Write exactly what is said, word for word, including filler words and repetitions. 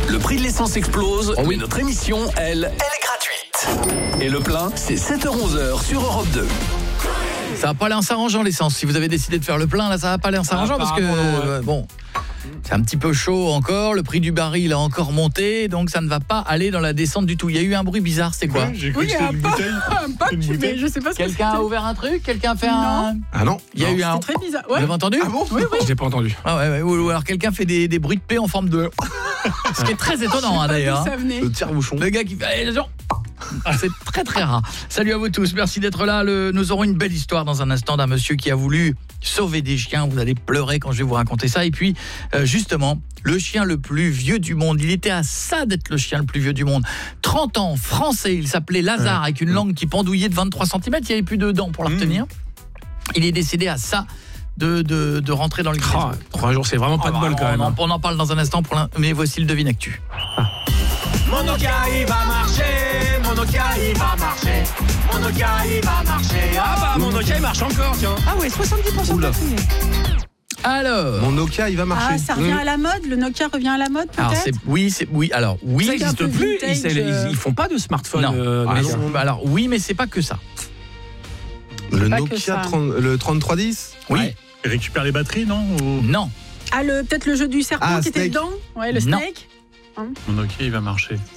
Le prix de l'essence explose, Oh oui. mais notre émission, elle, elle est gratuite. Et le plein, c'est sept heures onze sur Europe deux. Ça va pas aller en s'arrangeant l'essence. Si vous avez décidé de faire le plein, là, ça va pas aller en s'arrangeant Ah, parce que apparemment, ouais. euh, bon, c'est un petit peu chaud encore. Le prix du baril a encore monté, donc ça ne va pas aller dans la descente du tout. Il y a eu un bruit bizarre, c'était quoi? Ouais, j'ai cru Oui, que il y c'était a une pas bouteille. un pas Une tu bouteille. mais je sais pas ce que Quelqu'un a c'était. ouvert un truc? Quelqu'un a fait Non. un... Ah non. Il y a eu un... C'est très bizarre. Vous Ouais. l'avez entendu? Ah bon? Oui, oui. Je l'ai pas entendu. Ah ouais, ouais, ou, ou alors quelqu'un fait des, des bruits de paix en forme de... Ce qui est très étonnant hein, d'ailleurs. Ça venait. Le tire-bouchon. Le gars qui fait allez, attention. Ah, c'est très très rare. Salut à vous tous, merci d'être là. Le, nous aurons une belle histoire dans un instant d'un monsieur qui a voulu sauver des chiens. Vous allez pleurer quand je vais vous raconter ça. Et puis euh, justement, le chien le plus vieux du monde. Il était à ça d'être le chien le plus vieux du monde. trente ans, français, il s'appelait Lazare, avec une langue qui pendouillait de vingt-trois centimètres. Il n'y avait plus de dents pour la retenir. Il est décédé à ça de, de, de rentrer dans le Guinness. Oh, trois jours, c'est vraiment pas Ah, de bol vraiment, quand même. on, en, hein. on en parle dans un instant, pour l'in- mais voici le devine actu. Mon Nokia il va marcher, mon Nokia il va marcher, mon Nokia il va marcher. Ah bah mon Nokia il marche encore, tiens. Ah ouais, soixante-dix pour cent de Oula. batterie. Alors, Mon Nokia, il va marcher. Ah, ça revient à la mode, le Nokia revient à la mode alors peut-être. c'est oui, c'est oui, alors oui, Ça C'est un n'existe peu plus. vintage, Ils, ils- euh. ils font pas de smartphone. non. euh, Ah, Nokia. non. Alors oui, mais c'est pas que ça. Le pas que Nokia ça. trente, le trente-trois dix. Oui. Ouais. Il récupère les batteries, non? Ou... Non. Ah, le peut-être le jeu du serpent Ah, qui était Snake. dedans. Ouais, le Non. snake. Mon Nokia, il va marcher.